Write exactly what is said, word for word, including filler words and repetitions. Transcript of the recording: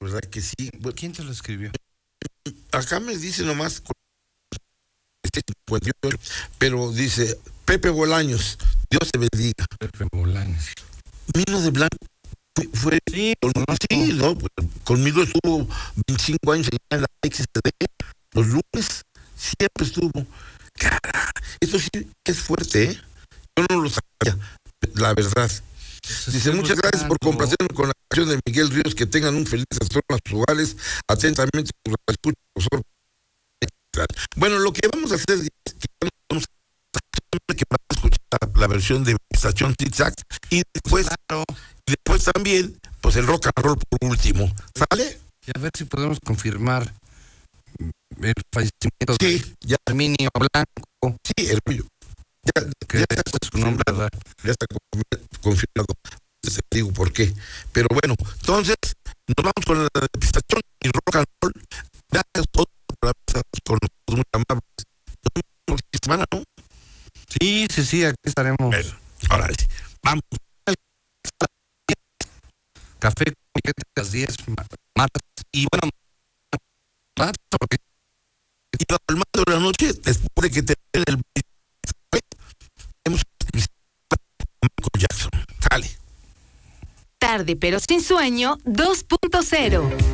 ¿verdad que sí? Bueno, ¿quién te lo escribió? acá me dice nomás, pero dice, Pepe Bolaños, Dios te bendiga. Pepe Bolaños. Mino de Blanco fue, fue sí, con, sí, ¿no? Conmigo estuvo veinticinco años en la X S D, los lunes, siempre estuvo. Cara, esto sí que es fuerte, ¿eh? Yo no lo sabía, la verdad. Dice, muchas gracias por complacerme con la canción de Miguel Ríos, que tengan un feliz retorno a sus hogares. Atentamente, por la escucha, profesor. Bueno, lo que vamos a hacer es que vamos a, que vamos a escuchar la versión de Estación Tic-Tac y después, claro. y después también, pues el rock and roll por último. ¿Sale? Y a ver si podemos confirmar el fallecimiento sí, de ya. Herminio Blanco. Sí, Herminio. Ya, que ya está es su nombre, ¿verdad? Ya está confirmado. Les digo por qué. Pero bueno, entonces, nos vamos con la estación y rock and roll. Gracias a todos por haber con nosotros, muy amables. Nos vemos esta semana, ¿no? Sí, sí, sí, aquí estaremos. Bueno, ahora sí. Vamos. Café con a las diez, martes. Y bueno, martes, porque... Y al mando de la noche, después de que te den el... Hemos Michael Jackson. Sale. Tarde pero sin sueño dos punto cero.